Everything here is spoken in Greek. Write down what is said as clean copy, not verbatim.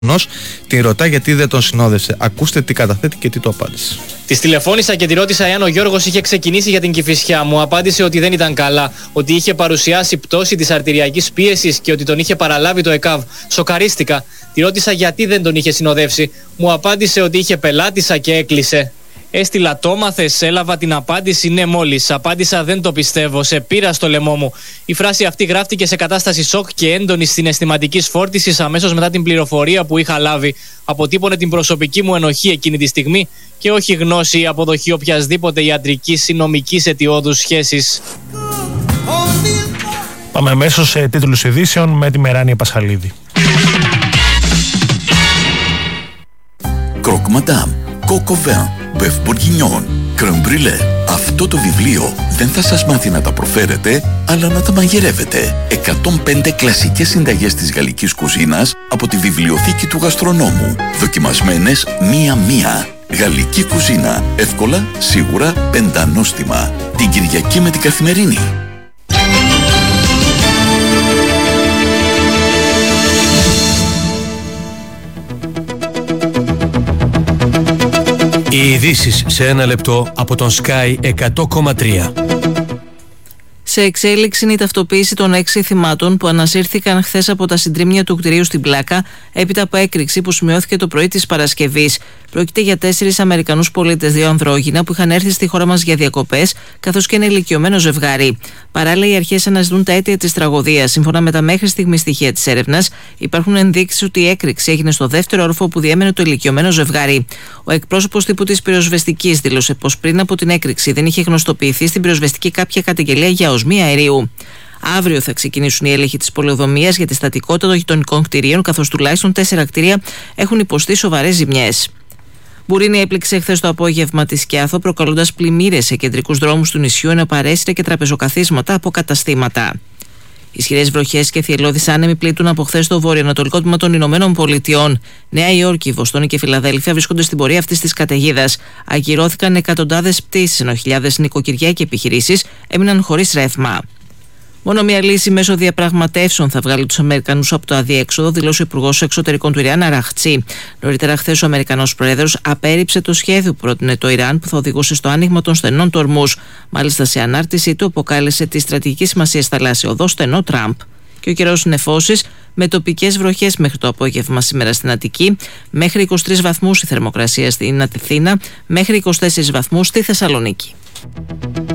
Την ρωτά γιατί δεν τον συνόδευσε. Ακούστε τι καταθέτει και τι του απάντησε. Της τηλεφώνησα και τη ρώτησα εάν ο Γιώργος είχε ξεκινήσει για την Κηφισιά. Μου απάντησε ότι δεν ήταν καλά, ότι είχε παρουσιάσει πτώση της αρτηριακής πίεσης και ότι τον είχε παραλάβει το ΕΚΑΒ. Σοκαρίστηκα. Τη ρώτησα γιατί δεν τον είχε συνοδεύσει. Μου απάντησε ότι είχε πελάτησα και έκλεισε. Έστειλα το μάθες, έλαβα την απάντηση ναι μόλις. Απάντησα δεν το πιστεύω, σε πήρα στο λαιμό μου. Η φράση αυτή γράφτηκε σε κατάσταση σοκ και έντονη συναισθηματικής φόρτισης αμέσως μετά την πληροφορία που είχα λάβει. Αποτύπωνε την προσωπική μου ενοχή εκείνη τη στιγμή και όχι γνώση ή αποδοχή οποιασδήποτε ιατρικής ή νομικής αιτιώδους σχέσης. Πάμε αμέσως σε τίτλους ειδήσεων με τη Μεράνη Πασχαλίδη. Croque Madame, Coco Vin, Bœuf Bourguignon, Crème Brûlée. Αυτό το βιβλίο δεν θα σας μάθει να τα προφέρετε, αλλά να τα μαγειρεύετε. 105 κλασικές συνταγές της γαλλικής κουζίνας από τη βιβλιοθήκη του γαστρονόμου. Δοκιμασμένες μία-μία. Γαλλική κουζίνα. Εύκολα, σίγουρα, πεντανόστιμα. Την Κυριακή με την Καθημερινή. Οι ειδήσεις σε ένα λεπτό από τον Sky 100,3. Σε εξέλιξη είναι η ταυτοποίηση των 6 θυμάτων που ανασύρθηκαν χθες από τα συντρίμμια του κτηρίου στην Πλάκα, έπειτα από έκρηξη που σημειώθηκε το πρωί της Παρασκευής. Πρόκειται για 4 Αμερικανούς πολίτες, 2 ανδρόγυνα, που είχαν έρθει στη χώρα μας για διακοπές, καθώς και ένα ηλικιωμένο ζευγάρι. Παράλληλα, οι αρχές αναζητούν τα αίτια της τραγωδίας. Σύμφωνα με τα μέχρι στιγμή στοιχεία της έρευνας, υπάρχουν ενδείξεις ότι η έκρηξη έγινε στο δεύτερο όροφο που διέμενε το ηλικιωμένο ζευγάρι. Ο εκπρόσωπος τύπου της πυροσβεστικής δήλωσε πως πριν από την έκρηξη δεν είχε γνωστοποιηθεί στην πυροσβεστική κάποια καταγγελία για οσμή αερίου. Αύριο θα ξεκινήσουν οι έλεγχοι της πολεοδομίας για τη στατικότητα των γειτονικών κτηρίων, καθώς τουλάχιστον 4 κτίρια έχουν υποστεί σοβαρές ζημιές. Μπουρίνη έπληξε χθες το απόγευμα τη Σκιάθο, προκαλώντας πλημμύρες σε κεντρικούς δρόμους του νησιού, ενώ παρέσυρε και τραπεζοκαθίσματα από καταστήματα. Ισχυρές βροχές και θυελλώδεις άνεμοι πλήττουν από χθες το βορειοανατολικό τμήμα των Ηνωμένων Πολιτειών. Νέα Υόρκη, Βοστόνη και Φιλαδέλφια βρίσκονται στην πορεία αυτής της καταιγίδας. Ακυρώθηκαν εκατοντάδες πτήσεις, ενώ χιλιάδες νοικοκυριά και επιχειρήσεις έμειναν χωρίς ρεύμα. Μόνο μία λύση μέσω διαπραγματεύσεων θα βγάλει τους Αμερικανούς από το αδιέξοδο, δηλώσει ο Υπουργός Εξωτερικών του Ιράν Αραχτσί. Νωρίτερα χθες ο Αμερικανός Πρόεδρος απέρριψε το σχέδιο που πρότεινε το Ιράν, που θα οδηγούσε στο άνοιγμα των στενών του Ορμούζ. Μάλιστα, σε ανάρτησή του αποκάλεσε τη στρατηγική σημασία θαλάσσια οδό στενό Τραμπ. Και ο καιρός νεφώσεις με τοπικές βροχές μέχρι το απόγευμα σήμερα στην Αττική, μέχρι 23 βαθμούς η θερμοκρασία στην Αθήνα, μέχρι 24 βαθμούς στη Θεσσαλονίκη.